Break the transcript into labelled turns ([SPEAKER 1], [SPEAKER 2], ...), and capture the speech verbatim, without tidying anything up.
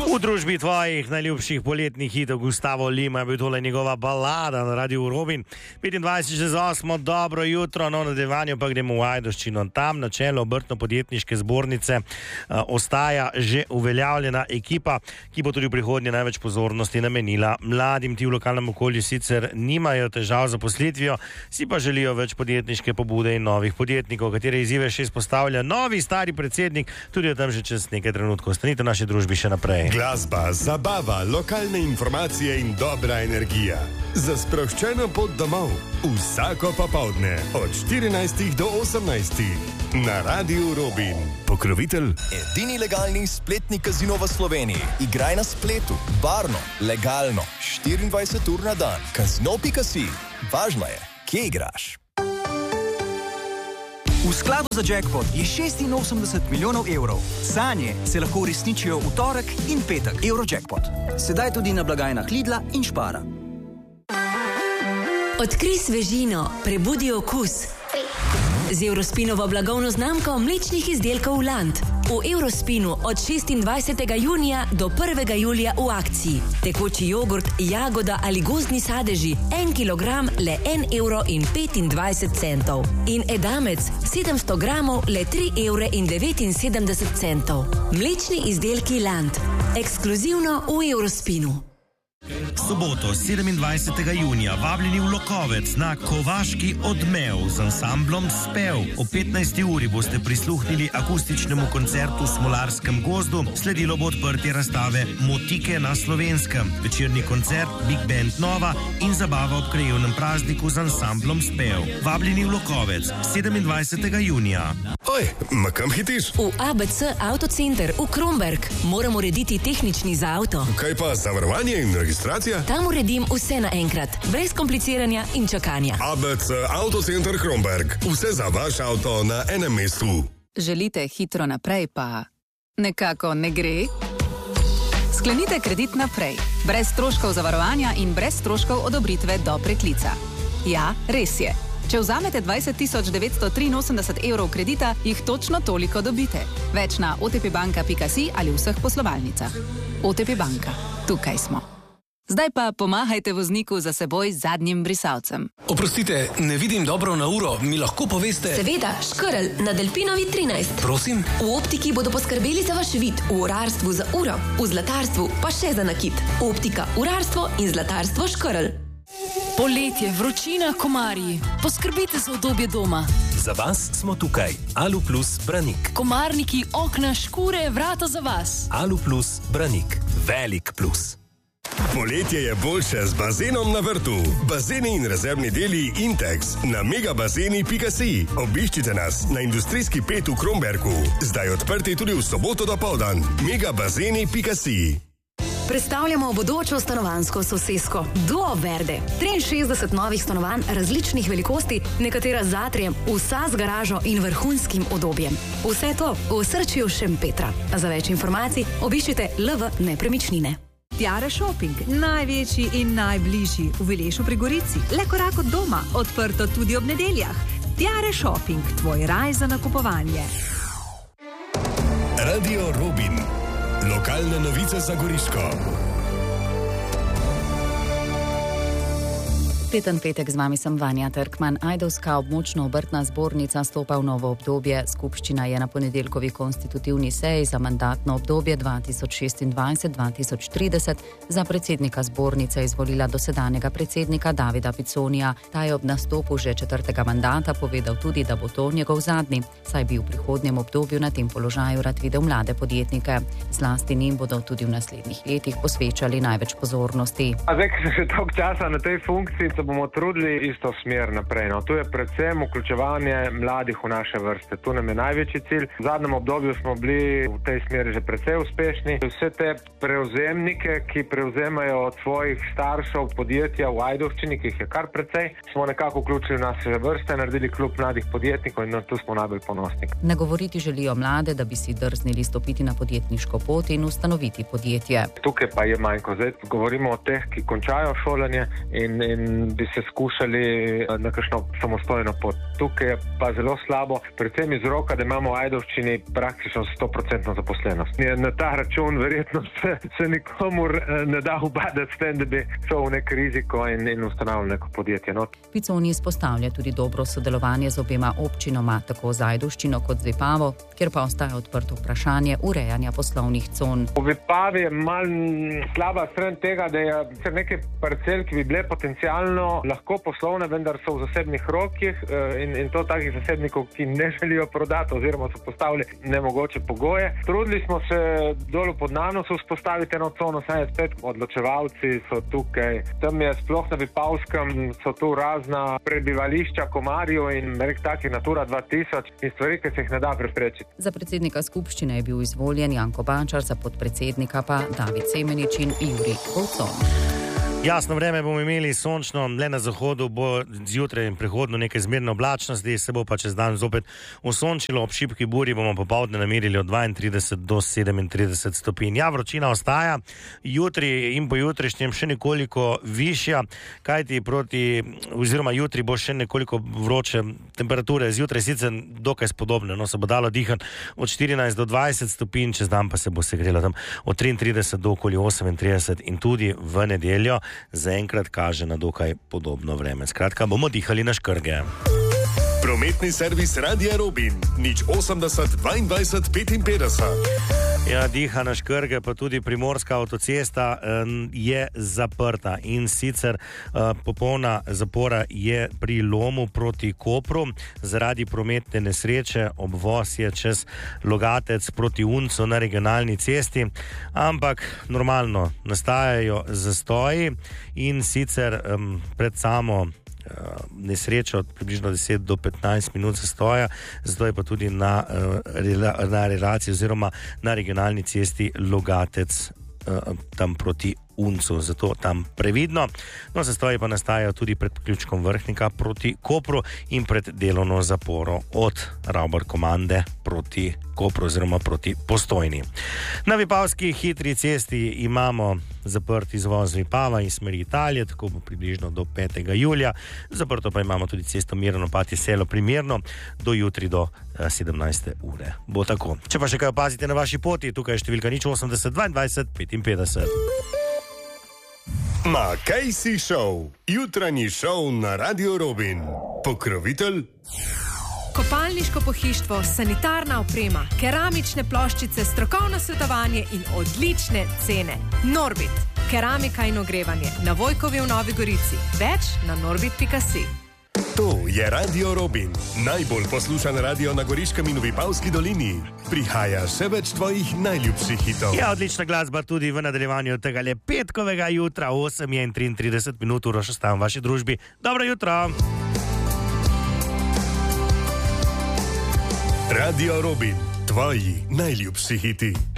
[SPEAKER 1] V družbi tvojih najljubših poletnih hitov Gustavo Lima je bil tole njegova balada na Radiu Robin. petindvajset čez osmo, dobro jutro, no nadaljevanju pa gremo v Ajdovščino. Tam na čelu Obrtno-podjetniške zbornice uh, ostaja že uveljavljena ekipa, ki bo tudi v prihodnje največ pozornosti namenila mladim. Ti v lokalnem okolju sicer nimajo težav z zaposlitvijo, si pa želijo več podjetniške pobude in novih podjetnikov, katere izzive še izpostavlja novi stari predsednik, tudi o tem že čez nekaj trenutkov. Ostanite v naši družbi še naprej.
[SPEAKER 2] Glasba, zabava, lokalne informacije in dobra energija. Za sproščeno pot domov. Vsako popoldne od štirinajstih do osemnajstih na Radiu Robin. Pokrovitelj.
[SPEAKER 3] Edini legalni spletni kazino v Sloveniji. Igraj na spletu. Varno, legalno. štiriindvajset ur na dan. Kazino pika si. Važno je, kje igraš.
[SPEAKER 4] V skladu za jackpot je šestinosemdeset milijonov evrov. Sanje se lahko uresničijo v torek in petek. Eurojackpot. Sedaj tudi na blagajnah Lidla in Špara.
[SPEAKER 5] Odkrij svežino, prebudi okus. Z Eurospinovo blagovno znamko mlečnih izdelkov Land. V Eurospinu od šestindvajsetega junija do prvega julija v akciji. Tekoči jogurt, jagoda ali gozdni sadeži, en kilogram le en evro in petindvajset centov. In edamec, sedemsto gramov le tri evre in devetinsedemdeset centov. Mlečni izdelki Land. Ekskluzivno v Eurospinu.
[SPEAKER 1] Soboto, sedemindvajsetega junija, vabljeni v Lokovec na Kovaški odmev z ansamblom Spev. O petnajsti uri boste prisluhnili akustičnemu koncertu v Smolarskem gozdu, sledilo bo odprtje razstave Motike na Slovenskem, večerni koncert Big Band Nova in zabava ob krajevnem prazniku z ansamblom Spev. Vabljeni v Lokovec, sedemindvajsetega junija.
[SPEAKER 2] Oj, ma kam hitiš?
[SPEAKER 5] V A B C Autocenter v Kromberg. Moram urediti tehnični za avto.
[SPEAKER 2] Kaj pa zavarovanje in registracija?
[SPEAKER 5] Tam uredim vse naenkrat, brez kompliciranja in čakanja.
[SPEAKER 2] A B C Autocenter Kromberg. Vse za vaš avto na enem mestu.
[SPEAKER 6] Želite hitro naprej, pa nekako ne gre? Sklenite kredit naprej. Brez stroškov zavarovanja in brez stroškov odobritve do preklica. Ja, res je. Če vzamete dvajset tisoč devetsto triinosemdeset evrov kredita, jih točno toliko dobite. Več na o t p banka pika si ali vseh poslovalnicah. O T P banka. Tukaj smo. Zdaj pa pomahajte vozniku za seboj z zadnjim brisalcem.
[SPEAKER 7] Oprostite, ne vidim dobro na uro, mi lahko poveste?
[SPEAKER 5] Seveda, Škrl na Delpinovi trinajst.
[SPEAKER 7] Prosim?
[SPEAKER 5] V optiki bodo poskrbeli za vaš vid, v urarstvu za uro, v zlatarstvu pa še za nakit. Optika, urarstvo in zlatarstvo Škrl.
[SPEAKER 8] Poletje, vročina, komarji. Poskrbite za udobje doma.
[SPEAKER 9] Za vas smo tukaj. Alu Plus Branik.
[SPEAKER 8] Komarniki, okna, škure, vrata za vas.
[SPEAKER 9] Alu Plus Branik. Velik plus.
[SPEAKER 2] Poletje je boljše z bazenom na vrtu. Bazeni in rezervni deli Intex na megabazeni pika si. Obiščite nas na industrijski pet v Krombergu. Zdaj odprti tudi v soboto dopoldan. megabazeni pika si.
[SPEAKER 10] Predstavljamo bodočo stanovanjsko sosesko Duo Verde. triinšestdeset novih stanovanj različnih velikosti, nekatera z atrijem, vsa z garažo in vrhunskim udobjem. Vse to v osrčju Šempetra. Za več informacij obiščite L V Nepremičnine.
[SPEAKER 11] Tiare Shopping, največji in najbližji v Vilešu pri Gorici. Le korak od doma, odprto tudi ob nedeljah. Tiare Shopping, tvoj raj za nakupovanje.
[SPEAKER 2] Radio Robin. Lokalne novice za Goriško.
[SPEAKER 6] Teten petek z vami sem Vanja Trkman. Ajdovska območno obrtna zbornica stopa v novo obdobje. Skupščina je na ponedeljkovi konstitutivni seji za mandatno obdobje dva tisoč šestindvajset do dva tisoč trideset za predsednika zbornice izvolila dosedanjega predsednika Davida Piconija. Ta je ob nastopu že četrtega mandata povedal tudi, da bo to njegov zadnji, saj bi v prihodnjem obdobju na tem položaju rad videl mlade podjetnike. Zlasti njim bodo tudi v naslednjih letih posvečali največ pozornosti.
[SPEAKER 12] Zdaj, ker sem že toliko časa na tej funkciji, se bomo trudili isto smer naprej. No, tu je predvsem vključevanje mladih v naše vrste. Tu nam je največji cilj. V zadnjem obdobju smo bili v tej smeri že precej uspešni. Vse te prevzemnike, ki prevzemajo od svojih staršev podjetja v Ajdovščini, ki jih je kar precej, smo nekako vključili v naše vrste, naredili klub mladih podjetnikov in tu smo najbolj ponosni.
[SPEAKER 6] Nagovoriti želijo mlade, da bi si drznili stopiti na podjetniško pot in ustanoviti podjetje.
[SPEAKER 12] Tukaj pa je manjko. Zdaj govorimo o teh, ki končajo šolanje in, in bi se skušali na kakšno samostojno pot. Tukaj je pa zelo slabo, predvsem iz roka, da imamo v Ajdovščini praktično sto procentno zaposlenost. Na ta račun verjetno se, se nikomur ne da ubadati s tem, da bi šel v nek riziko in, in ustanovil neko podjetje. No.
[SPEAKER 6] Piconi izpostavlja tudi dobro sodelovanje z obema občinoma, tako z Ajdovščino kot z Vipavo, kjer pa ostaja odprto vprašanje urejanja poslovnih con.
[SPEAKER 12] V Vipavi je malo slaba stran tega, da je nekaj parcel, ki bi bile potencialno lahko poslovne, vendar so v zasebnih rokih in, in to takih zasebnikov, ki ne želijo prodati oziroma so postavili nemogoče pogoje. Trudili smo se dolu pod Nanosu vzpostaviti eno cono, saj je spet odločevalci so tukaj. Tam je sploh na Vipavskem, so tu razna prebivališča komarjev in rek takih Natura dva tisoč in stvari, ki se jih ne da preprečiti.
[SPEAKER 6] Za predsednika skupščine je bil izvoljen Janko Bačar, za podpredsednika pa David Semenič in Jurij Kovcon.
[SPEAKER 1] Jasno vreme bomo imeli, sončno, le na zahodu bo zjutraj in prehodno nekaj zmerne oblačnosti, se bo pa čez dan zopet osončilo, ob šibki burji bomo popoldne namerili od dvaintrideset do sedemintrideset stopinj. Ja, vročina ostaja, jutri in pojutrišnjem še nekoliko višja, kajti proti, oziroma jutri bo še nekoliko vroče, temperature zjutraj sicer dokaj spodobne, no se bo dalo dihati od štirinajst do dvajset stopinj, čez dan pa se bo segrelo tam od triintrideset do okoli osemintrideset in tudi v nedeljo zaenkrat kaže na dokaj podobno vreme. Skratka, bomo dihali na škrge.
[SPEAKER 2] Prometni servis Radia Robin, nič osemdeset dvaindvajset petinpetdeset.
[SPEAKER 1] Ja, diha na škrge, pa tudi primorska avtocesta je zaprta in sicer popolna zapora je pri lomu proti Kopru zaradi prometne nesreče. Obvoz je čez Logatec proti Uncu na regionalni cesti, ampak normalno nastajajo zastoji in sicer um, pred samo nesrečo približno deset do petnajst minut zastoja, zato je pa tudi na, na relaciji oziroma na regionalni cesti Logatec tam proti Uncu, zato tam previdno. No, zastoji pa nastajajo tudi pred ključkom Vrhnika proti Kopru in pred delovno zaporo od Ravbar komande proti Kopru oziroma proti Postojni. Na Vipavski hitri cesti imamo zaprt izvoz Vipava in smeri Italije, tako bo približno do petega julija. Zaprto pa imamo tudi cesto Mirno Patje Selo primerno do jutri do sedemnajste ure. Bo tako. Če pa še kaj opazite na vaši poti, tukaj je številka nič osemdeset dvaindvajset petinpetdeset.
[SPEAKER 2] Makejsi Show, jutranji šov na Radio Robin. Pokrovitelj
[SPEAKER 11] Kopalniško pohištvo, sanitarna oprema, keramične ploščice, strokovno svetovanje in odlične cene. Norbit, keramika in ogrevanje, na Vojkovi v Novi Gorici. Več na norbit pika si.
[SPEAKER 2] To je Radio Robin, najbolj poslušan radio na Goriškem in v Vipavski dolini. Prihaja še več tvojih najljubših hitov.
[SPEAKER 1] Ja, odlična glasba tudi v nadaljevanju tega le petkovega jutra, osem je in triintrideset minut, uro še stavim v vaši družbi. Dobro jutro!
[SPEAKER 2] Radio Robin, tvoji najljubši hiti.